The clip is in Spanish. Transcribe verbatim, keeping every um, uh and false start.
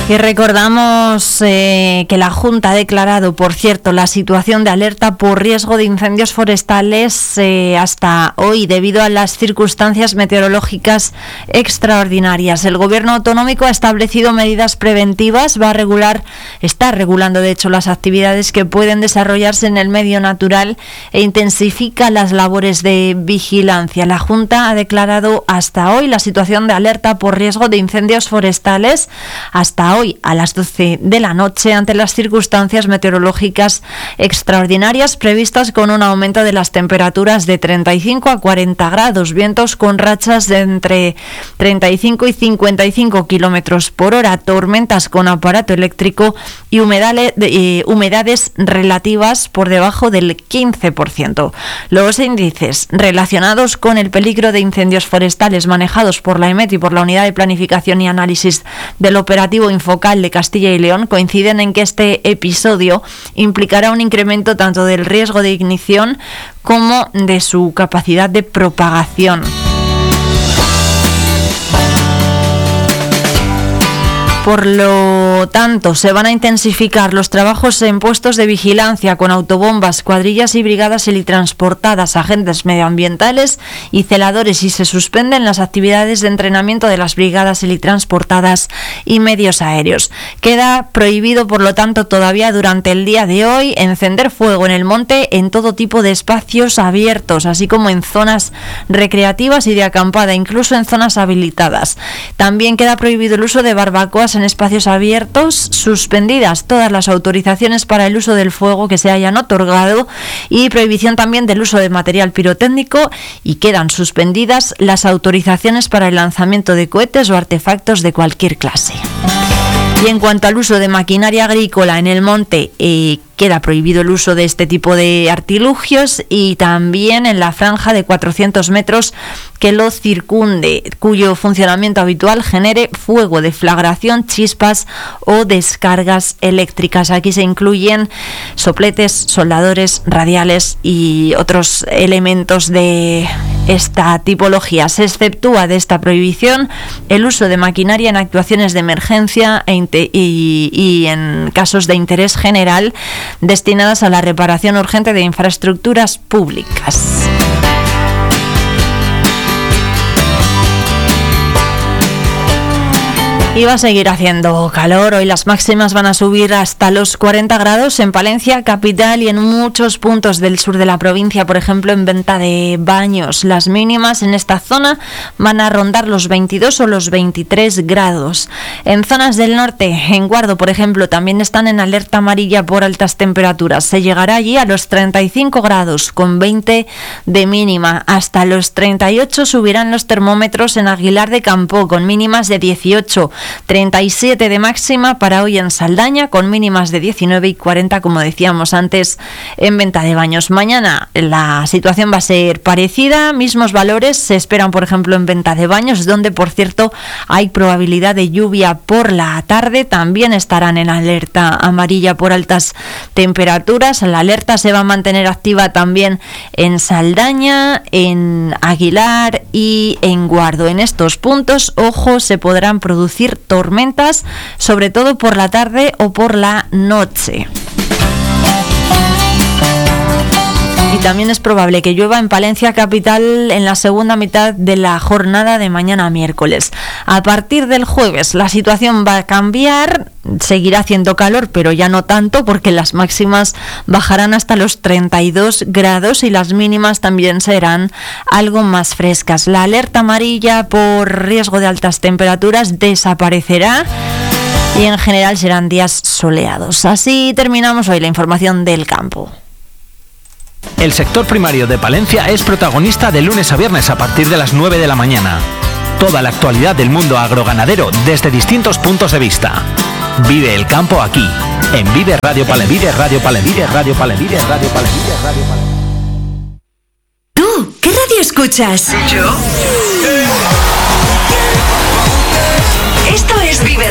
Y recordamos eh, que la Junta ha declarado, por cierto, la situación de alerta por riesgo de incendios forestales eh, hasta hoy debido a las circunstancias meteorológicas extraordinarias. El Gobierno autonómico ha establecido medidas preventivas, va a regular, está regulando de hecho las actividades que pueden desarrollarse en el medio natural e intensifica las labores de vigilancia. La Junta ha declarado hasta hoy la situación de alerta por riesgo de incendios forestales hasta hoy. Hoy a las doce de la noche ante las circunstancias meteorológicas extraordinarias previstas con un aumento de las temperaturas de treinta y cinco a cuarenta grados, vientos con rachas de entre treinta y cinco y cincuenta y cinco kilómetros por hora, tormentas con aparato eléctrico y humedales, eh, humedades relativas por debajo del quince por ciento. Los índices relacionados con el peligro de incendios forestales manejados por la EMET y por la Unidad de Planificación y Análisis del Operativo Infocal de Castilla y León coinciden en que este episodio implicará un incremento tanto del riesgo de ignición como de su capacidad de propagación. Por lo tanto, se van a intensificar los trabajos en puestos de vigilancia con autobombas, cuadrillas y brigadas helitransportadas, agentes medioambientales y celadores, y se suspenden las actividades de entrenamiento de las brigadas helitransportadas y medios aéreos. Queda prohibido, por lo tanto, todavía durante el día de hoy encender fuego en el monte en todo tipo de espacios abiertos, así como en zonas recreativas y de acampada, incluso en zonas habilitadas. También queda prohibido el uso de barbacoas en espacios abiertos, suspendidas todas las autorizaciones para el uso del fuego que se hayan otorgado y prohibición también del uso de material pirotécnico, y quedan suspendidas las autorizaciones para el lanzamiento de cohetes o artefactos de cualquier clase. Y en cuanto al uso de maquinaria agrícola en el monte, eh, queda prohibido el uso de este tipo de artilugios, y también en la franja de cuatrocientos metros que lo circunde, cuyo funcionamiento habitual genere fuego, deflagración, chispas o descargas eléctricas. Aquí se incluyen sopletes, soldadores, radiales y otros elementos de esta tipología. Se exceptúa de esta prohibición el uso de maquinaria en actuaciones de emergencia e y, y en casos de interés general destinadas a la reparación urgente de infraestructuras públicas. Y va a seguir haciendo calor. Hoy las máximas van a subir hasta los cuarenta grados en Palencia capital y en muchos puntos del sur de la provincia, por ejemplo en Venta de Baños. Las mínimas en esta zona van a rondar los veintidós o los veintitrés grados. En zonas del norte, en Guardo, por ejemplo, también están en alerta amarilla por altas temperaturas. Se llegará allí a los treinta y cinco grados con veinte de mínima. Hasta los treinta y ocho subirán los termómetros en Aguilar de Campo con mínimas de dieciocho. treinta y siete de máxima para hoy en Saldaña, con mínimas de diecinueve y cuarenta, como decíamos antes, en Venta de Baños. Mañana la situación va a ser parecida, mismos valores se esperan, por ejemplo, en Venta de Baños, donde, por cierto, hay probabilidad de lluvia por la tarde. También estarán en alerta amarilla por altas temperaturas. La alerta se va a mantener activa también en Saldaña, en Aguilar y en Guardo. En estos puntos, ojo, se podrán producir tormentas, sobre todo por la tarde o por la noche. Y también es probable que llueva en Palencia capital en la segunda mitad de la jornada de mañana miércoles. A partir del jueves la situación va a cambiar, seguirá haciendo calor, pero ya no tanto, porque las máximas bajarán hasta los treinta y dos grados y las mínimas también serán algo más frescas. La alerta amarilla por riesgo de altas temperaturas desaparecerá y en general serán días soleados. Así terminamos hoy la información del campo. El sector primario de Palencia es protagonista de lunes a viernes a partir de las nueve de la mañana. Toda la actualidad del mundo agroganadero desde distintos puntos de vista. Vive el campo aquí, en Vive Radio Pale, Vive Radio Pale, Vive Radio Pale, Vive Radio Pale, Vive Radio Pale. ¿Tú qué radio escuchas? Yo. Esto es Vive